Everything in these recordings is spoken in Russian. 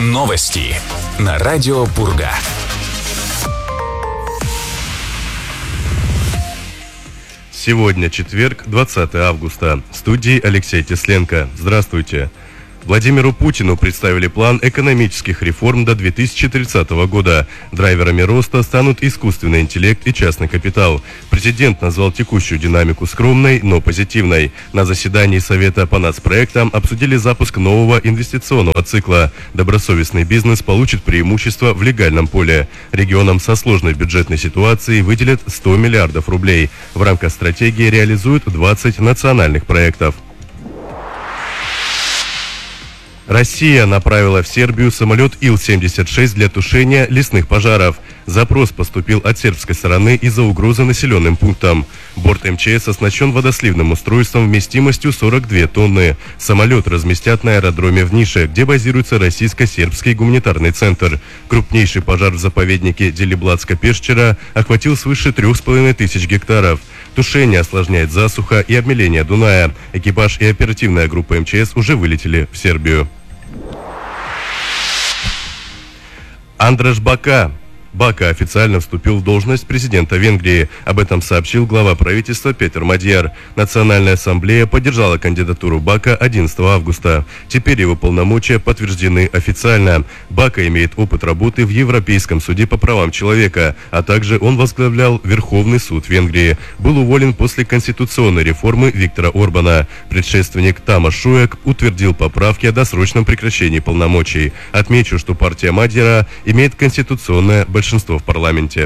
Новости на радио Пурга. Сегодня четверг, 20 августа. В студии Алексей Тесленко. Здравствуйте. Владимиру Путину представили план экономических реформ до 2030 года. Драйверами роста станут искусственный интеллект и частный капитал. Президент назвал текущую динамику скромной, но позитивной. На заседании Совета по нацпроектам обсудили запуск нового инвестиционного цикла. Добросовестный бизнес получит преимущество в легальном поле. Регионам со сложной бюджетной ситуацией выделят 100 миллиардов рублей. В рамках стратегии реализуют 20 национальных проектов. Россия направила в Сербию самолет Ил-76 для тушения лесных пожаров. Запрос поступил от сербской стороны из-за угрозы населенным пунктам. Борт МЧС оснащен водосливным устройством вместимостью 42 тонны. Самолет разместят на аэродроме в Нише, где базируется российско-сербский гуманитарный центр. Крупнейший пожар в заповеднике Делибладска-Пешчера охватил свыше 3500 гектаров. Тушение осложняет засуха и обмеление Дуная. Экипаж и оперативная группа МЧС уже вылетели в Сербию. Андраш Бака официально вступил в должность президента Венгрии. Об этом сообщил глава правительства Петер Мадьяр. Национальная ассамблея поддержала кандидатуру Бака 11 августа. Теперь его полномочия подтверждены официально. Бака имеет опыт работы в Европейском суде по правам человека, а также он возглавлял Верховный суд Венгрии. Был уволен после конституционной реформы Виктора Орбана. Предшественник Тамаш Шуек утвердил поправки о досрочном прекращении полномочий. Отмечу, что партия Мадьяра имеет конституционное большинство в парламенте.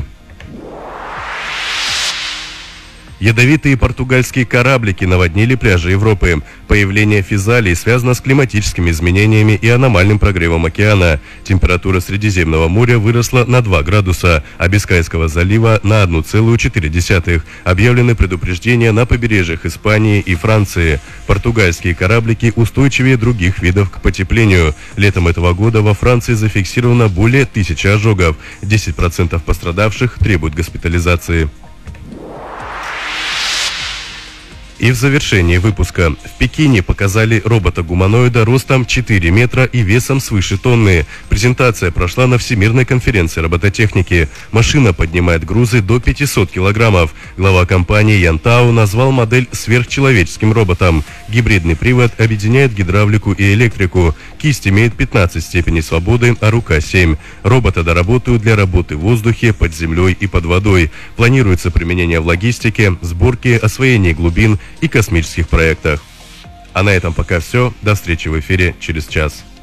Ядовитые португальские кораблики наводнили пляжи Европы. Появление физалий связано с климатическими изменениями и аномальным прогревом океана. Температура Средиземного моря выросла на 2 градуса, а Бискайского залива на 1,4. Объявлены предупреждения на побережьях Испании и Франции. Португальские кораблики устойчивее других видов к потеплению. Летом этого года во Франции зафиксировано более 1000 ожогов. 10% пострадавших требуют госпитализации. И в завершении выпуска. В Пекине показали робота-гуманоида ростом 4 метра и весом свыше тонны. Презентация прошла на Всемирной конференции робототехники. Машина поднимает грузы до 500 килограммов. Глава компании Ян Тао назвал модель сверхчеловеческим роботом. Гибридный привод объединяет гидравлику и электрику. Кисть имеет 15 степеней свободы, а рука 7. Робота доработают для работы в воздухе, под землей и под водой. Планируется применение в логистике, сборке, освоении глубин и космических проектах. А на этом пока все. До встречи в эфире через час.